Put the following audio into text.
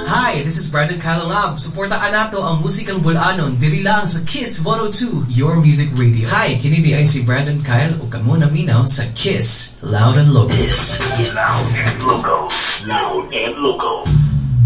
Hi, this is Brandon Kalangab. Suportaan nato ang musikang bulanon diri lang sa Kiss 102, your music radio. Hi, kini di ay si Brandon Kyle ug kamo naminaw sa Kiss Loud and Local. This is Loud and Local. Loud and Local.